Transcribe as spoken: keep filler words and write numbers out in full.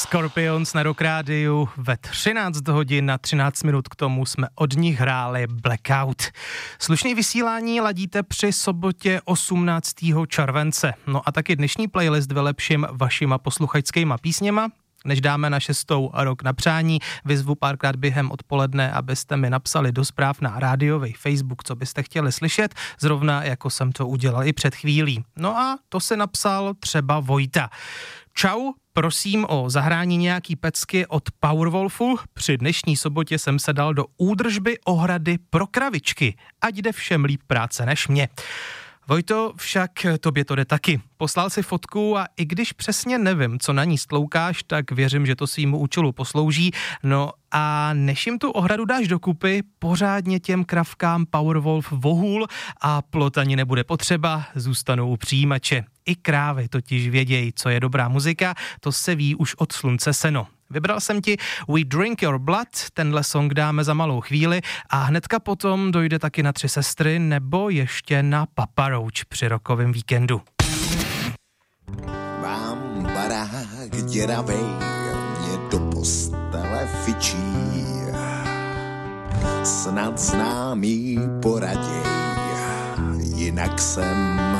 Scorpions na Rock Rádiu ve třináct hodin na třináct minut, k tomu jsme od nich hráli Blackout. Slušný vysílání ladíte při sobotě osmnáctého července. No a taky dnešní playlist vylepším vašima posluchačskýma písněma. Než dáme na šestou rok na přání, vyzvu párkrát během odpoledne, abyste mi napsali do zpráv na rádiový Facebook, co byste chtěli slyšet, zrovna jako jsem to udělal i před chvílí. No a to se napsal třeba Vojta. Čau, prosím o zahrání nějaký pecky od Powerwolfu. Při dnešní sobotě jsem se dal do údržby ohrady pro kravičky. Ať jde všem líp práce než mě. Vojto, však tobě to jde taky. Poslal si fotku a i když přesně nevím, co na ní stloukáš, tak věřím, že to svýmu účelu poslouží. No a než jim tu ohradu dáš dokupy, pořádně těm kravkám Powerwolf vohůl a plot ani nebude potřeba, zůstanou u přijímače. I krávy totiž vědějí, co je dobrá muzika, to se ví už od slunce seno. Vybral jsem ti We Drink Your Blood, tenhle song dáme za malou chvíli a hnedka potom dojde taky na Tři sestry nebo ještě na Papa Roach při rokovém víkendu. Mám barák děravej, mě do postele fičí, snad známý poraděj, jinak jsem